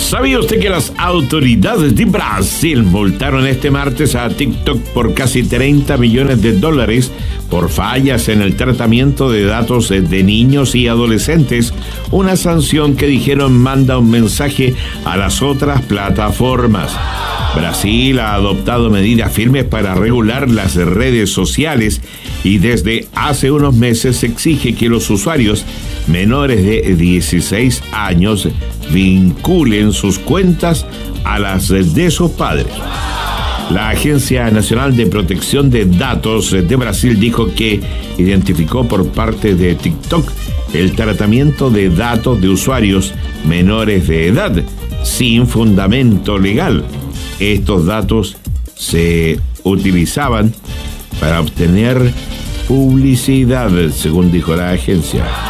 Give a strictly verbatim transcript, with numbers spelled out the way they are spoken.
¿Sabía usted que las autoridades de Brasil multaron este martes a TikTok por casi treinta millones de dólares por fallas en el tratamiento de datos de niños y adolescentes? Una sanción que dijeron manda un mensaje a las otras plataformas. Brasil ha adoptado medidas firmes para regular las redes sociales y desde hace unos meses exige que los usuarios menores de dieciséis años vinculen sus cuentas a las de sus padres. La Agencia Nacional de Protección de Datos de Brasil dijo que identificó por parte de TikTok el tratamiento de datos de usuarios menores de edad sin fundamento legal. Estos datos se utilizaban para obtener publicidad, según dijo la agencia.